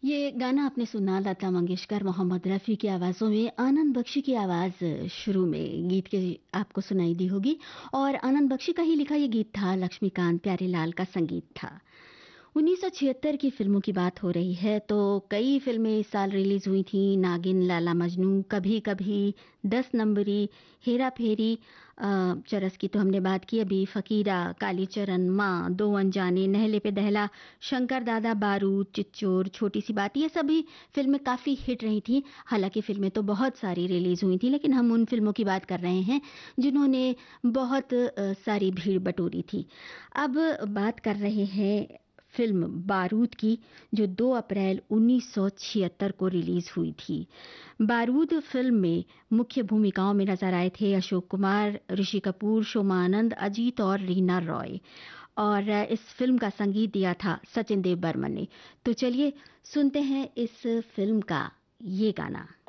ये गाना आपने सुना लता मंगेशकर, मोहम्मद रफ़ी की आवाज़ों में, आनंद बख्शी की आवाज़ शुरू में गीत के आपको सुनाई दी होगी और आनंद बख्शी का ही लिखा ये गीत था, लक्ष्मीकांत प्यारेलाल का संगीत था। 1976 की फिल्मों की बात हो रही है तो कई फिल्में इस साल रिलीज हुई थी। नागिन, लैला मजनू, कभी कभी, 10 नंबरी, हेरा फेरी, चरस की तो हमने बात की अभी, फकीरा, कालीचरण, माँ, दो अनजाने, नहले पे दहला, शंकर दादा, बारूद, चिच्चोर, छोटी सी बात, ये सभी फिल्में काफ़ी हिट रही थी। हालांकि फिल्में तो बहुत सारी रिलीज हुई थी लेकिन हम उन फिल्मों की बात कर रहे हैं जिन्होंने बहुत सारी भीड़ बटोरी थी। अब बात कर रहे हैं फिल्म बारूद की, जो 2 अप्रैल 1976 को रिलीज हुई थी। बारूद फिल्म में मुख्य भूमिकाओं में नजर आए थे अशोक कुमार, ऋषि कपूर, शोमा आनंद, अजीत और रीना रॉय। और इस फिल्म का संगीत दिया था सचिन देव बर्मन ने। तो चलिए सुनते हैं इस फिल्म का ये गाना।